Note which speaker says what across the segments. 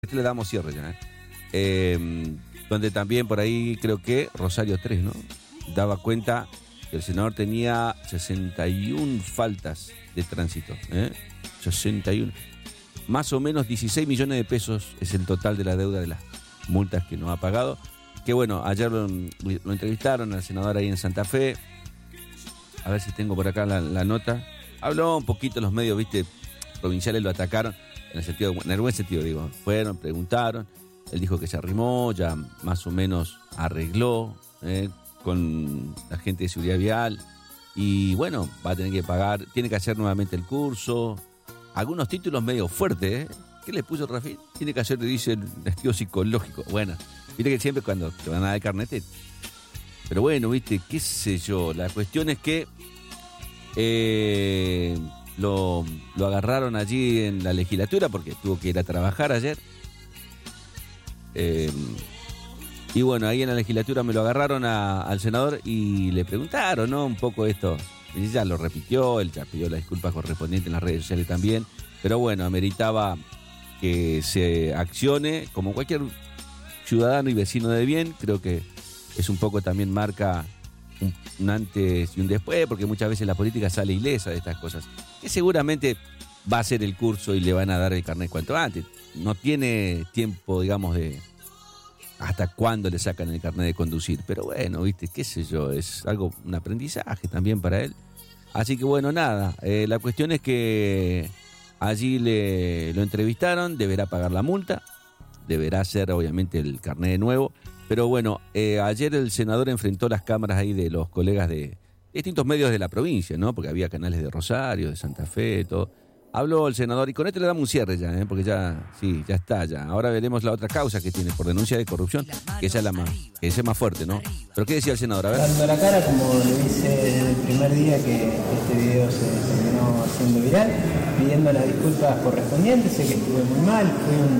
Speaker 1: Le damos cierre ya, donde también por ahí creo que Rosario 3, ¿no? Daba cuenta que el senador tenía 61 faltas de tránsito, 61. Más o menos 16 millones de pesos es el total de la deuda de las multas que no ha pagado. Que bueno, ayer lo entrevistaron al senador ahí en Santa Fe. A ver si tengo por acá la nota. Habló un poquito los medios, viste, provinciales lo atacaron. En el buen sentido, digo. Fueron, preguntaron. Él dijo que se arrimó, ya más o menos arregló con la gente de seguridad vial. Y bueno, va a tener que pagar, tiene que hacer nuevamente el curso. Algunos títulos medio fuertes, ¿Qué le puso Rafi? Tiene que hacer, dice, el estudio psicológico. Bueno, viste que siempre cuando te van a dar el carnet. Pero bueno, viste, qué sé yo. La cuestión es que lo agarraron allí en la legislatura porque tuvo que ir a trabajar ayer. Y bueno, ahí en la legislatura me lo agarraron al senador y le preguntaron, ¿no? Un poco esto. Y ya lo repitió, él ya pidió la disculpa correspondiente en las redes sociales también. Pero bueno, ameritaba que se accione como cualquier ciudadano y vecino de bien. Creo que es un poco también marca un antes y un después, porque muchas veces la política sale ilesa de estas cosas. Que seguramente va a hacer el curso y le van a dar el carnet cuanto antes. No tiene tiempo, digamos, de hasta cuándo le sacan el carnet de conducir. Pero bueno, viste, qué sé yo, es algo, un aprendizaje también para él. Así que bueno, nada, la cuestión es que allí lo entrevistaron, deberá pagar la multa, deberá hacer obviamente el carnet de nuevo. Pero bueno, ayer el senador enfrentó las cámaras ahí de los colegas de distintos medios de la provincia, ¿no? Porque había canales de Rosario, de Santa Fe, todo. Habló el senador y con esto le damos un cierre ya, porque ya está ya. Ahora veremos la otra causa que tiene por denuncia de corrupción, que esa es la más fuerte, ¿no? Pero ¿qué decía el senador? A ver.
Speaker 2: Dando la cara, como lo hice desde el primer día que este video se terminó haciendo viral, pidiendo las disculpas correspondientes. Sé que estuve muy mal,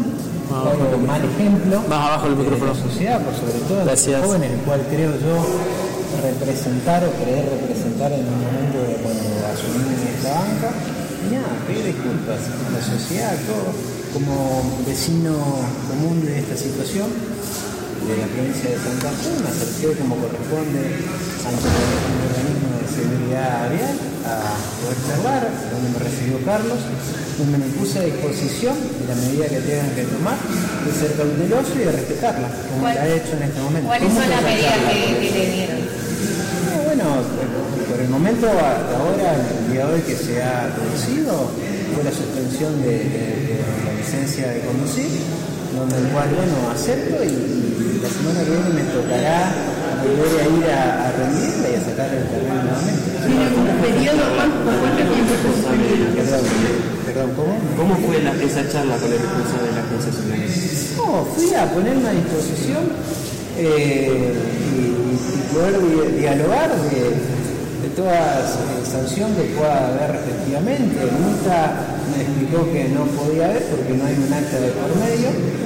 Speaker 2: fui un mal ejemplo
Speaker 3: más abajo el micrófono.
Speaker 2: De la sociedad, por sobre todo de los jóvenes, el cual creo yo representar o creer representar en un momento de cuando asumí esta banca. Y nada, pedir disculpas a la sociedad, todo, como vecino común de esta situación de la provincia de Santa Fe, me acerqué como corresponde ante el organismo de seguridad vial a poder charlar, donde me recibió Carlos, donde me puse a disposición de la medida que tengan que tomar, de ser cauteloso y de respetarla, como la he hecho en este momento.
Speaker 4: ¿Cuáles son las medidas que le dieron?
Speaker 2: Bueno, por el momento, hasta ahora, el día de hoy que se ha producido, fue la suspensión de la licencia de conducir, donde el cual, bueno, acepto y la semana que viene me tocará volver a ir a rendirla y a sacar el carnet nuevamente.
Speaker 4: ¿Tiene un periodo? ¿Por cuánto tiempo se suspende?
Speaker 2: Perdón, ¿cómo?
Speaker 3: ¿Cómo fue esa charla con el responsable de la agencia social?
Speaker 2: No, fui a ponerme a disposición y poder dialogar de toda sanción que pueda haber efectivamente. Nunca me explicó que no podía haber porque no hay un acta de por medio.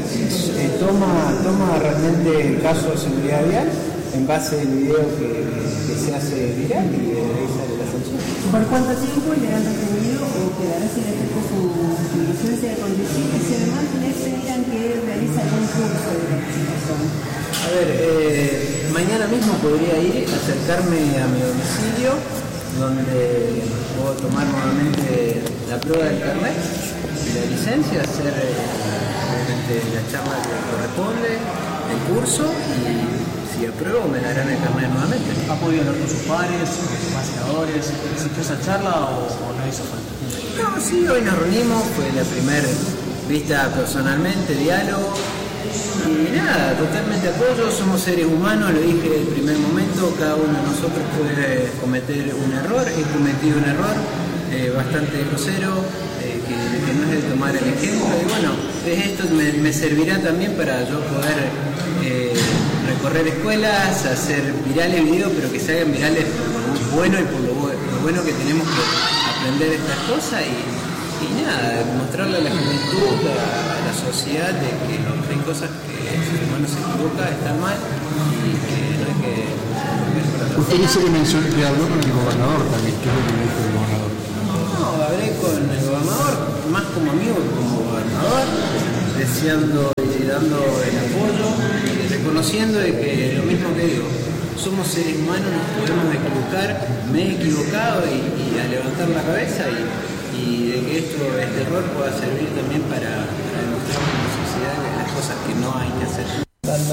Speaker 2: Toma realmente el caso de seguridad vial en base al video que se hace viral y de ahí sale la sanción.
Speaker 4: ¿Por cuánto tiempo le han retenido o quedará sin efecto su licencia de conducir? Y si además le esperan que realice algún curso de capacitación.
Speaker 2: A ver, mañana mismo podría ir, acercarme a mi domicilio, donde puedo tomar nuevamente la prueba del carnet, la licencia, hacer obviamente la charla que corresponde, el curso, y si apruebo me darán el carnet nuevamente.
Speaker 3: ¿Ha podido hablar con sus pares, con sus senadores? ¿Existió esa charla o no hizo falta?
Speaker 2: No, sí, hoy nos reunimos, fue la primera vista personalmente, diálogo. Y nada, totalmente apoyo, somos seres humanos, lo dije desde el primer momento, cada uno de nosotros puede cometer un error, he cometido un error bastante grosero, que no es de tomar el ejemplo, y bueno, esto me servirá también para yo poder recorrer escuelas, hacer virales videos, pero que se hagan virales por lo bueno y por lo bueno que tenemos que aprender estas cosas y nada, mostrarle a la juventud, a la sociedad de que hay cosas que si el humano se equivoca están mal y que no hay que volver para atrás.
Speaker 5: Usted dice que habló con el gobernador también. ¿Qué es lo que le dijo el gobernador?
Speaker 2: No, hablé con el gobernador, más como amigo que como gobernador. deseando y dando el apoyo y reconociendo de que lo mismo que digo, somos seres humanos, nos podemos equivocar, me he equivocado y a levantar la cabeza y de que este error pueda servir también para